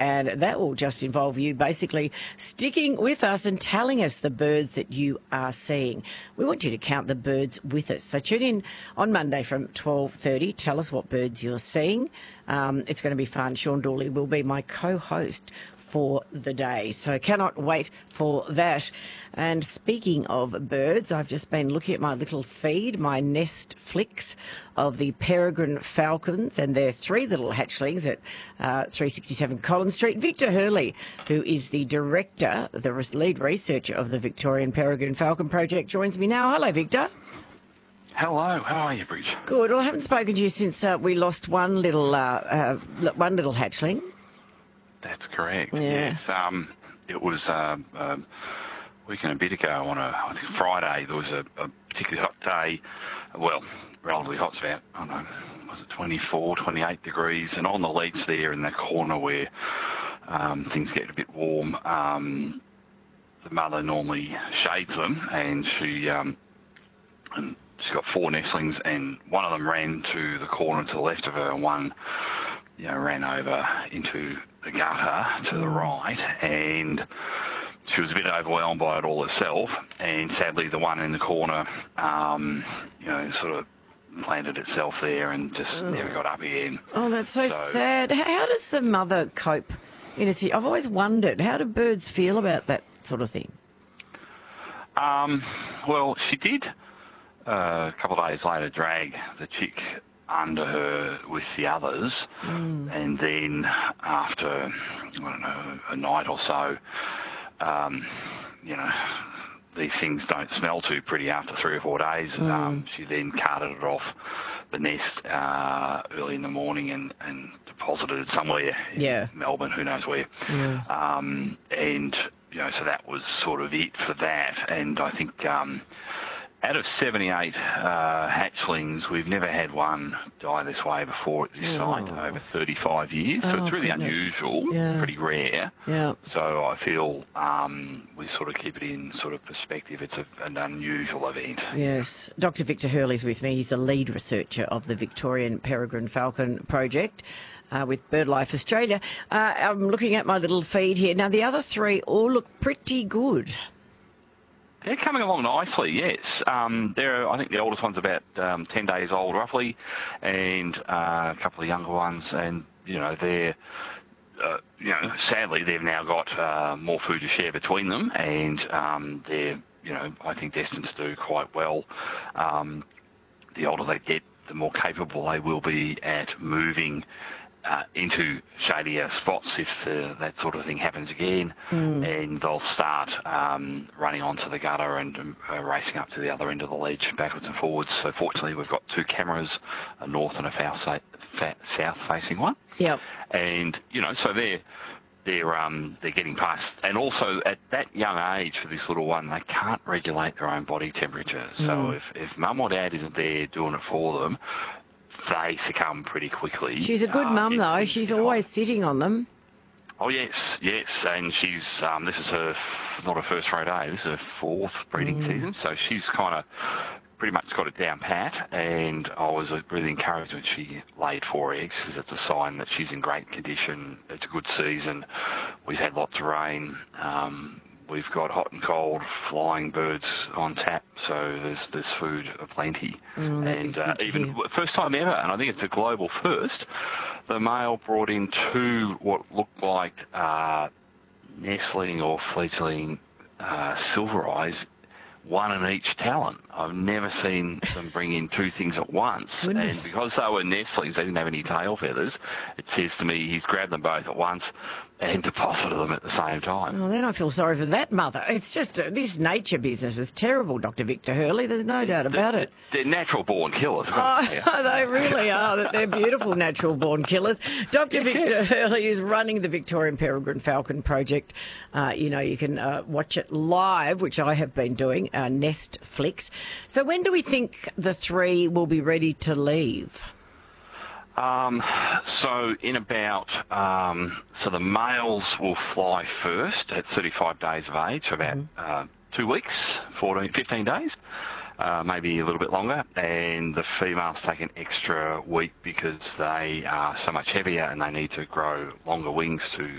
and that will just involve you basically sticking with us and telling us the birds that you are seeing. We want you to count the birds with us. So tune in on Monday from 12:30. Tell us what birds you're seeing. It's going to be fun. Sean Dawley will be my co-host for the day. So cannot wait for that. And speaking of birds, I've just been looking at my little feed, my Nest Flicks of the peregrine falcons and their three little hatchlings at 367 Collins Street. Victor Hurley, who is the director, the lead researcher of the Victorian Peregrine Falcon Project, joins me now. Hello, Victor. Hello, how are you, Bridge? Good. Well, I haven't spoken to you since we lost one little hatchling. That's correct. Yeah. Yes. It was a week and a bit ago on I think Friday. There was a particularly hot day. Well, relatively hot, about, I don't know, was it 24, 28 degrees? And on the ledge there in that corner where things get a bit warm, the mother normally shades them, and she's got four nestlings, and one of them ran to the corner to the left of her, and one ran over into the gutter to the right, and she was a bit overwhelmed by it all herself, and sadly the one in the corner, sort of planted itself there and just never got up again. Oh, that's so sad. How does the mother cope in a situation? I've always wondered, how do birds feel about that sort of thing? Well, she did a couple of days later drag the chick under her with the others, and then after, I don't know, a night or so, these things don't smell too pretty after 3 or 4 days. She then carted it off the nest early in the morning and deposited it somewhere in Melbourne, who knows where. So that was sort of it for that. And I think out of 78 hatchlings, we've never had one die this way before at this site over 35 years. So it's really unusual, pretty rare. Yeah. So I feel we sort of keep it in sort of perspective. It's an unusual event. Yes. Dr. Victor Hurley's with me. He's the lead researcher of the Victorian Peregrine Falcon Project with BirdLife Australia. I'm looking at my little feed here. Now, the other three all look pretty good. They're coming along nicely, yes. I think the oldest one's about 10 days old, roughly, and a couple of younger ones. And, they're, sadly, they've now got more food to share between them, and they're, I think destined to do quite well. The older they get, the more capable they will be at moving into shadier spots if that sort of thing happens again, and they'll start running onto the gutter and racing up to the other end of the ledge backwards and forwards. So fortunately we've got two cameras, a north and a south-facing one. Yep. And, so they're getting past. And also at that young age for this little one, they can't regulate their own body temperature. So if mum or dad isn't there doing it for them, they succumb pretty quickly. She's a good mum, though. She's always sitting on them. Oh, yes. And she's, this is not her first row day, this is her fourth breeding season, so she's kind of pretty much got it down pat, and I was really encouraged when she laid 4 eggs, because it's a sign that she's in great condition. It's a good season. We've had lots of rain. We've got hot and cold flying birds on tap, so there's food aplenty. And even first time ever, and I think it's a global first, the male brought in 2 what looked like nestling or fledgling silver eyes, one in each talon. I've never seen them bring in 2 things at once. Goodness. And because they were nestlings, they didn't have any tail feathers. It says to me he's grabbed them both at once and deposited them at the same time. Well, then I feel sorry for that mother. It's just this nature business is terrible, Dr. Victor Hurley. There's no doubt about it. They're natural-born killers. They really are. They're beautiful natural-born killers. Dr. Victor Hurley is running the Victorian Peregrine Falcon Project. You can watch it live, which I have been doing, Nest Flicks. So when do we think the 3 will be ready to leave? So in about, so the males will fly first at 35 days of age, so about 2 weeks, 15 days, maybe a little bit longer, and the females take an extra week because they are so much heavier and they need to grow longer wings to